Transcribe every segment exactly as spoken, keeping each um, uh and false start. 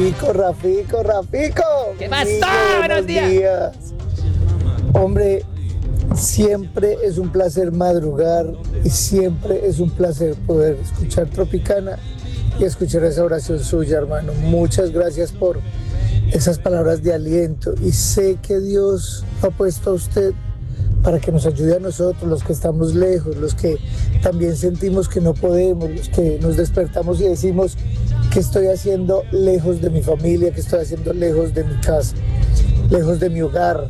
Rafico, Rafico, Rafico. ¿Qué pasó? Buenos días. días. Hombre, siempre es un placer madrugar y siempre es un placer poder escuchar Tropicana y escuchar esa oración suya, hermano. Muchas gracias por esas palabras de aliento y sé que Dios lo ha puesto a usted para que nos ayude a nosotros, los que estamos lejos, los que también sentimos que no podemos, los que nos despertamos y decimos que estoy haciendo lejos de mi familia, que estoy haciendo lejos de mi casa, lejos de mi hogar.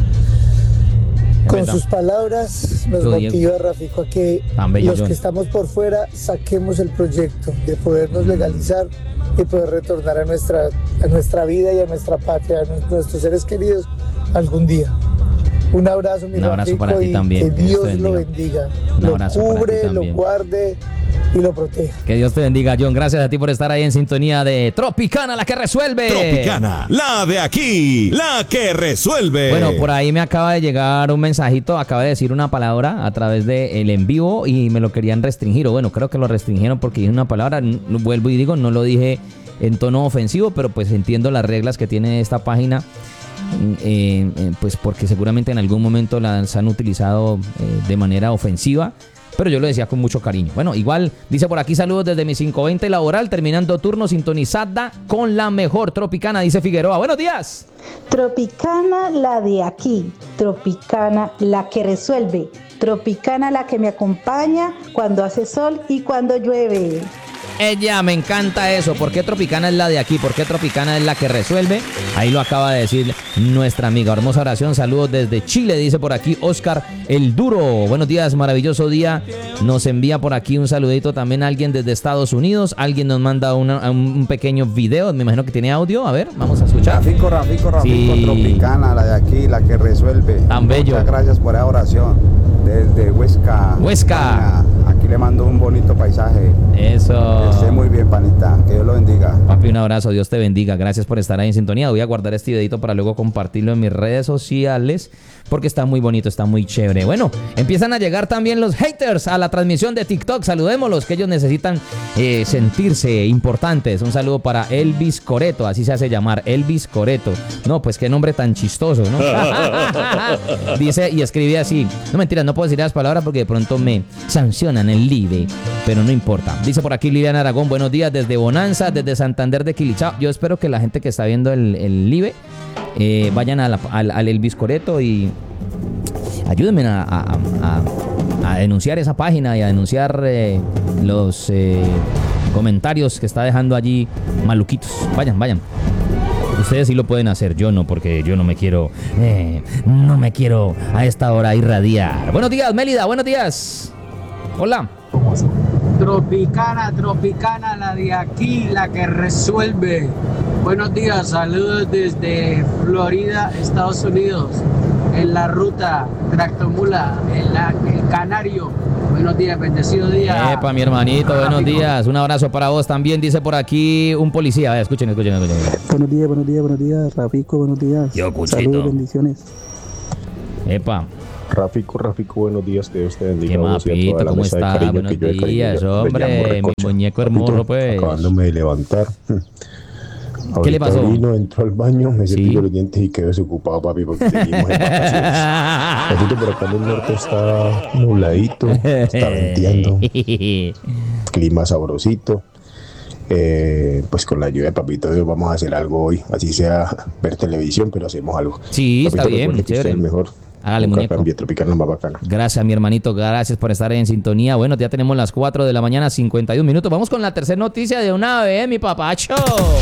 Con sus palabras nos motiva Rafico a que los que estamos por fuera saquemos el proyecto de podernos legalizar y poder retornar a nuestra, a nuestra vida y a nuestra patria, a nuestros seres queridos algún día. Un abrazo, mi Un abrazo Rafico, para ti y también. que Dios bendiga. Lo bendiga, Un lo abrazo para ti cubre, lo también. guarde y lo proteja. Que Dios te bendiga, John. Gracias a ti por estar ahí en sintonía de Tropicana, la que resuelve. Tropicana, la de aquí, la que resuelve. Bueno, por ahí me acaba de llegar un mensajito, acaba de decir una palabra a través del en vivo y me lo querían restringir. O bueno, creo que lo restringieron porque dije una palabra. Vuelvo y digo, no lo dije en tono ofensivo, pero pues entiendo las reglas que tiene esta página. Eh, eh, pues porque seguramente en algún momento las han utilizado eh, de manera ofensiva, pero yo lo decía con mucho cariño. Bueno, igual dice por aquí: saludos desde mi cinco veinte laboral, terminando turno, sintonizada con la mejor Tropicana, dice Figueroa. Buenos días. Tropicana, la de aquí. Tropicana, la que resuelve. Tropicana, la que me acompaña cuando hace sol y cuando llueve. Ella, me encanta eso. ¿Por qué Tropicana es la de aquí? ¿Por qué Tropicana es la que resuelve? Ahí lo acaba de decir nuestra amiga. Hermosa oración, saludos desde Chile, dice por aquí Oscar el Duro. Buenos días, maravilloso día. Nos envía por aquí un saludito también alguien desde Estados Unidos. Alguien nos manda una, un pequeño video, me imagino que tiene audio. A ver, vamos a escuchar. Rafico, Rafico, Rafico, Sí. Tropicana, la de aquí, la que resuelve. Tan bello. Muchas gracias por esa oración. Desde Huesca. Huesca. España. Aquí le mando un bonito paisaje. Eso. Que esté muy bien, panita. Que Dios lo bendiga. Papi, un abrazo, Dios te bendiga. Gracias por estar ahí en sintonía. Voy a guardar este videito para luego compartirlo en mis redes sociales porque está muy bonito, está muy chévere. Bueno, empiezan a llegar también los haters a la transmisión de TikTok. Saludémoslos, que ellos necesitan eh, sentirse importantes. Un saludo para Elvis Coreto, así se hace llamar, Elvis Coreto. No, pues qué nombre tan chistoso, ¿no? Dice y escribe así. No, mentiras, no puedo decir las palabras porque de pronto me sancionan el live, pero no importa. Dice por aquí Liliana Aragón: buenos días desde Bonanza, desde Santander de Quilichao. Yo espero que la gente que está viendo el, el live eh, vayan a la, al, al Elvis Coreto y ayúdenme a, a, a, a denunciar esa página y a denunciar eh, los eh, comentarios que está dejando allí maluquitos. Vayan, vayan. Ustedes sí lo pueden hacer, yo no, porque yo no me quiero, eh, no me quiero a esta hora irradiar. Buenos días, Mélida, buenos días. Hola. Tropicana, Tropicana, la de aquí, la que resuelve. Buenos días, saludos desde Florida, Estados Unidos, en la ruta Tractomula, en la, el Canario. Buenos días, bendecido día. Epa, mi hermanito, buenos Tráfico. días. Un abrazo para vos también, dice por aquí un policía. Vaya, escuchen, escuchen, escuchen. Buenos días, buenos días, buenos días, Rafico, buenos días. Yo, Cuchito. Saludos, bendiciones. Epa. Rafico, Rafico, buenos días, que Dios te bendiga. Qué vos y a toda mapito, la ¿cómo mesa de está? cariño Buenos que yo de cariño días, le- le llamo hombre, mi recocha. muñeco Papito, hermoso, pues. acabándome de levantar. ¿Qué le Ahorita pasó? vino, entró al baño, me Sí. cepilló los dientes y quedé desocupado, papi, porque seguimos en vacaciones. Papito, por acá en el norte está nubladito, está venteando, clima sabrosito. Eh, pues con la ayuda de papito Dios vamos a hacer algo hoy, así sea ver televisión, pero hacemos algo. Sí, Papito, está bien, recuerde que usted chévere. es el mejor. Hágale, Nunca muñeco. cambie, Tropicana más bacana. Gracias, mi hermanito, gracias por estar en sintonía. Bueno, ya tenemos las cuatro de la mañana, cincuenta y un minutos. Vamos con la tercera noticia de una vez, mi papacho.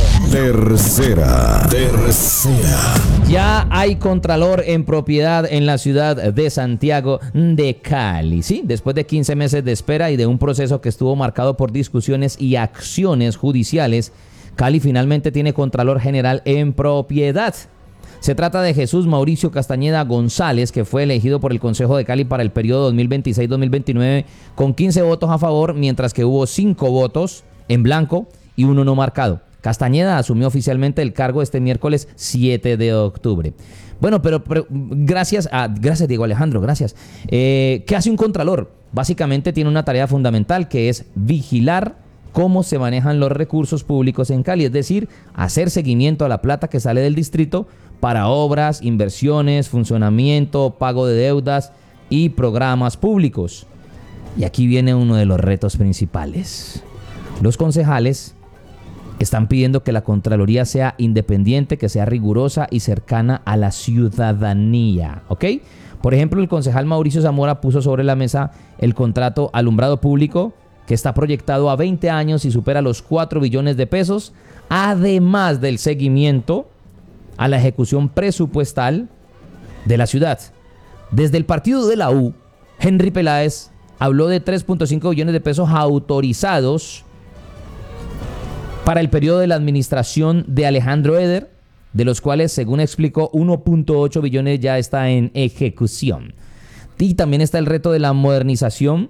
Tercera, tercera. Ya hay contralor en propiedad en la ciudad de Santiago de Cali, ¿sí? Después de quince meses de espera y de un proceso que estuvo marcado por discusiones y acciones judiciales, Cali finalmente tiene contralor general en propiedad. Se trata de Jesús Mauricio Castañeda González, que fue elegido por el Consejo de Cali para el periodo dos mil veintiséis dos mil veintinueve con quince votos a favor, mientras que hubo cinco votos en blanco y uno no marcado. Castañeda asumió oficialmente el cargo este miércoles siete de octubre. Bueno, pero, pero gracias a... Gracias, Diego Alejandro, gracias. Eh, ¿Qué hace un contralor? Básicamente tiene una tarea fundamental que es vigilar cómo se manejan los recursos públicos en Cali, es decir, hacer seguimiento a la plata que sale del distrito para obras, inversiones, funcionamiento, pago de deudas y programas públicos. Y aquí viene uno de los retos principales. Los concejales están pidiendo que la Contraloría sea independiente, que sea rigurosa y cercana a la ciudadanía, ¿ok? Por ejemplo, el concejal Mauricio Zamora puso sobre la mesa el contrato alumbrado público, que está proyectado a veinte años y supera los cuatro billones de pesos, además del seguimiento a la ejecución presupuestal de la ciudad. Desde el partido de la U, Henry Peláez habló de tres punto cinco billones de pesos autorizados para el periodo de la administración de Alejandro Eder, de los cuales, según explicó, uno punto ocho billones ya está en ejecución. Y también está el reto de la modernización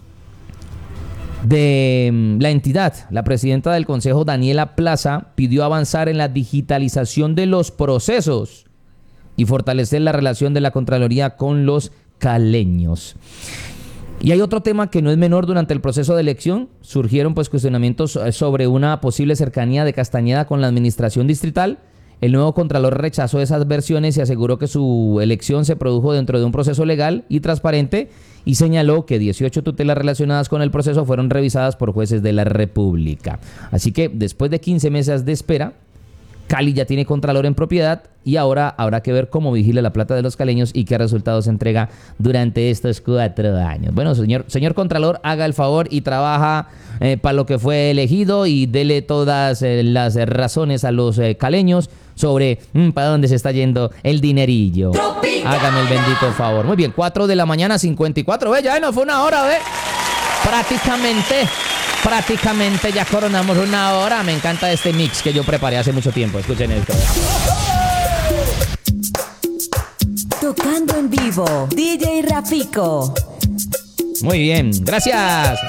de la entidad. La presidenta del Consejo, Daniela Plaza, pidió avanzar en la digitalización de los procesos y fortalecer la relación de la Contraloría con los caleños. Y hay otro tema que no es menor. Durante el proceso de elección surgieron pues cuestionamientos sobre una posible cercanía de Castañeda con la administración distrital. El nuevo Contralor rechazó esas versiones y aseguró que su elección se produjo dentro de un proceso legal y transparente, y señaló que dieciocho tutelas relacionadas con el proceso fueron revisadas por jueces de la República. Así que después de quince meses de espera, Cali ya tiene Contralor en propiedad y ahora habrá que ver cómo vigila la plata de los caleños y qué resultados entrega durante estos cuatro años. Bueno, señor, señor Contralor, haga el favor y trabaja eh, para lo que fue elegido y dele todas eh, las razones a los eh, caleños sobre mmm, para dónde se está yendo el dinerillo. Tropical. Hágame el bendito favor. Muy bien, cuatro de la mañana, cincuenta y cuatro. Ve, ya no fue una hora, ve. Prácticamente... Prácticamente ya coronamos una hora. Me encanta este mix que yo preparé hace mucho tiempo. Escuchen esto. Tocando en vivo, D J Rafico. Muy bien, gracias.